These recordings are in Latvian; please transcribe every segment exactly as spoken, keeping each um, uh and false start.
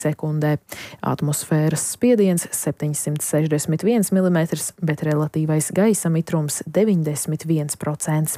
sekundē. Atmosfēras spiediens septiņsimt sešdesmit viens milimetrs, bet relatīvais gaisa mitrums deviņdesmit viens procents.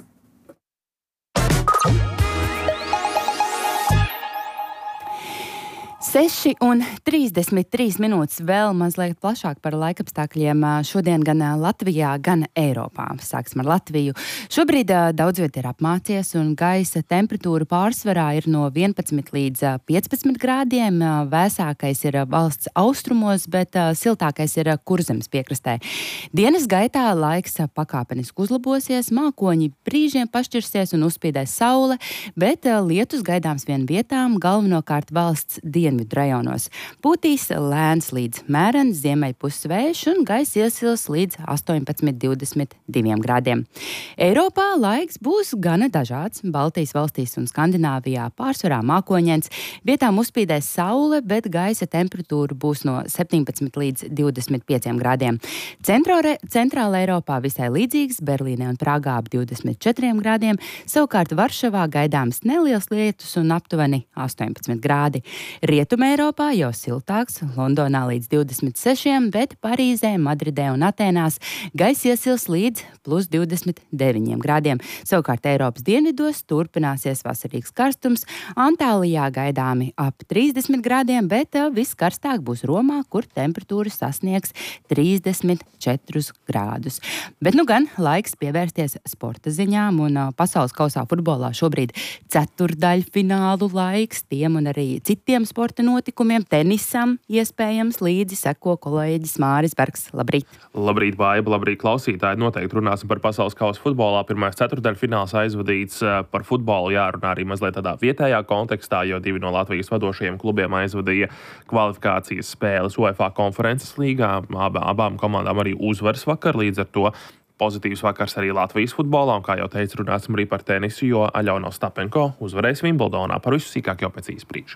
seši un trīsdesmit trīs minūtes vēl mazliet plašāk par laikapstākļiem šodien gan Latvijā, gan Eiropā. Sāksim ar Latviju. Šobrīd daudz viet ir apmācies un gaisa temperatūra pārsvarā ir no vienpadsmit līdz piecpadsmit grādiem. Vēsākais ir valsts austrumos, bet siltākais ir Kurzemes piekrastē. Dienas gaitā laiks pakāpeniski uzlabosies, mākoņi brīžiem pašķirsies un uzspīdēs saule, bet lietus gaidāms vien vietām, galvenokārt valsts dienvidu rajonos. Pūtīs lēns līdz mērens ziemeļpuses vējš un gaisa iesils līdz astoņpadsmit līdz divdesmit diviem grādiem. Eiropā laiks būs gana dažāds. Baltijas valstīs un Skandināvijā pārsvarā mākoņains. Vietām uzspīdēs saule, bet gaisa temperatūra būs no septiņpadsmit līdz divdesmit pieciem grādiem. Centrore, centrāla Eiropā visai līdzīgs, Berlīnē un Prāgā ap divdesmit četriem grādiem, savukārt Varšavā gaidāms neliels lietus un aptuveni astoņpadsmit grādi. Rietumē Eiropā jau siltāks, Londonā līdz divdesmit sešiem, bet Parīzē, Madridē un Atēnās gaisa iesils līdz plus divdesmit deviņiem grādiem. Savukārt Eiropas dienvidos turpināsies vasarīgs karstums, Antālijā gaidāmi ap trīsdesmit grādiem, bet viss karstāk būs Romā, kur temperatūra sasniegs trīsdesmit četrus grādus. Bet nu gan laiks pievērsties sporta ziņām un pasaules kausā futbolā šobrīd ceturdaļfinālu laiks tiem un arī citiem sporta notikumiem, tenisam iespējams līdzi seko kolēģis Māris Bergs. Labrīt! Labrīt, Baiba, labrīt, klausītāji! Noteikti runāsim par pasaules kausa futbolā. Pirmais ceturtdaļfināls aizvadīts par futbolu, jārunā arī mazliet tādā vietējā kontekstā, jo divi no Latvijas vadošajiem klubiem aizvadīja kvalifikācijas spēles UEFA konferences līgā. Abā, abām komandām arī uzvaras vakar, līdz ar to pozitīvs vakars arī Latvijas futbolā, un kā jau teicu, runāsim arī par tenisu, jo Aļona Ostapenko uzvarēs Vimbldonā. Par visu sīkāk jau pēc īsa brīža.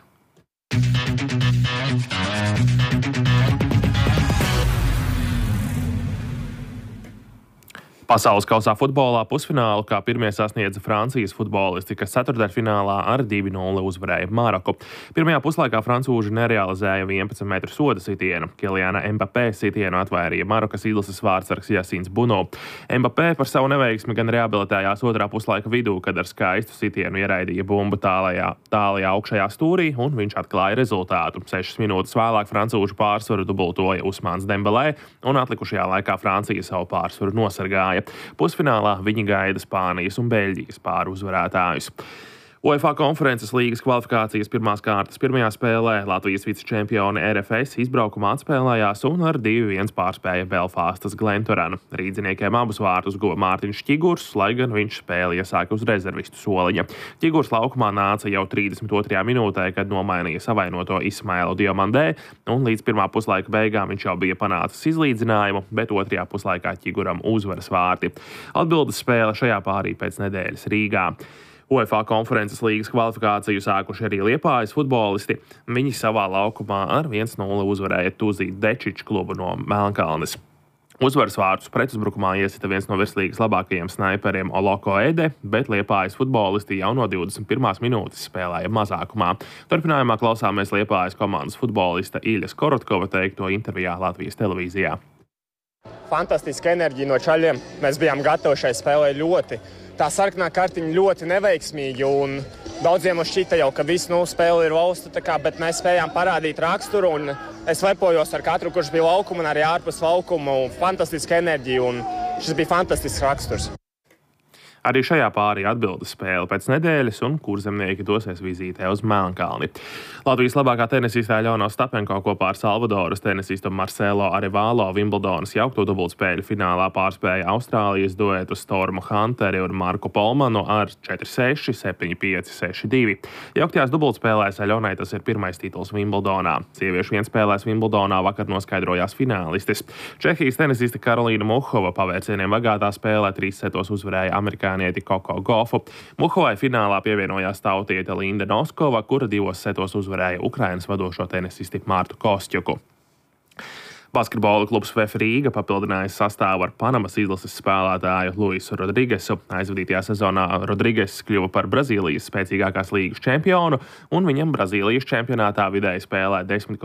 Pasaules kausā futbolā pusfinālu kā pirmie sasniedza Francijas futbolisti, kas ceturtdaļfinālā ar divi nulle uzvarēja Maroku. Pirmajā puslaikā francūži nerealizēja vienpadsmit metru soda sitienu. Kiliana Mbappé sitienu atvairīja Marokas izlases vārdsargs Jasins Buno. Mbappé par savu neveiksmi gan reabilitējās otrā puslaika vidū, kad ar skaistu sitienu ieraidīja bumbu tālajā, tālajā augšējā stūrī, un viņš atklāja rezultātu. Sešas minūtes vēlāk francūžu pārsvaru dubultoja Usmans Dembelē, un atlikušajā laikā Francija savu pārsvaru nosargāja. Pusfinālā viņi gaida Spānijas un Beļģijas pāruzvarētājus. UEFA konferences līgas kvalifikācijas pirmās kārtas pirmajā spēlē Latvijas vicečempioni R F S izbraukumā atspēlējās un ar divi viens pārspēja Belfastas Glentoranu. Rīdziniekiem abus vārtus guva Mārtiņš Ķigurs, lai gan viņš spēli iesāka uz rezervistu soliņa. Ķigurs laukumā nāca jau trīsdesmit otrajā minūtē, kad nomainīja savainoto Ismailu Diomandē, un līdz pirmā puslaika beigām viņš jau bija panācis izlīdzinājumu, bet otrajā puslaikā Ķiguram uzvaras vārti. Atbildes spēle šajā pārī pēc nedēļas Rīgā. UEFA konferences līgas kvalifikāciju sākuši arī Liepājas futbolisti. Viņi savā laukumā ar viens nulle uzvarēja Tuzīt Dečiču klubu no Melnkalnes. Uzvaras vārtus pretuzbrukumā iesita viens no virslīgas labākajiem snaiperiem Oloko Ede, bet Liepājas futbolisti jau no divdesmit pirmās minūtes spēlēja mazākumā. Turpinājumā klausāmies Liepājas komandas futbolista Iļas Korotkova teikto intervijā Latvijas televīzijā. Fantastiska enerģija no čaļiem. Mēs bijām gatavi šai spēlē ļoti. Tā sarkanā kartiņa ļoti neveiksmīga, un daudziem šķita jau, ka visu nu, spēle ir valstu, kā, bet mēs spējām parādīt raksturu, un es lepojos ar katru, kurš bija laukuma un arī ārpus laukuma. Fantastiska enerģija, un šis bija fantastisks raksturs. Arī šajā pārī atbildes spēle pēc nedēļas, un kurzemnieki dosies vizītē uz Melnkalni. Latvijas labākā tenisiste Aļona Ostapenko kopā ar Salvadoras tenisistu Marcelo Arevalo Vimbeldonas jaukto dubultspēļu finālā pārspēja Austrālijas duetu Stormu Hunteri un Marku Polmanu ar četri seši, septiņi pieci, seši divi. Jauktajās dubultspēlēs Aļonai tas ir pirmais tituls Vimbldonā. Sieviešu vienspēlēs Vimbldonā vakar noskaidrojās finālistes. Čehijas tenisiste Karolīna Muhova pavērsieniem bagātā spēlē trīs setos uzvarēja amerikāņu Koko Gofu. Muhovai finālā pievienojās tautiete Linda Noskova, kura divos setos uzvarēja Ukrainas vadošo tenisisti Mārtu Kostjuku. Basketbola klubs V F Rīga papildinājis sastāvu ar Panamas izlases spēlētāju Luisu Rodrigesu. Aizvadītajā sezonā Rodriges kļuva par Brazīlijas spēcīgākās līgas čempionu, un viņam Brazīlijas čempionātā vidēji spēlē desmit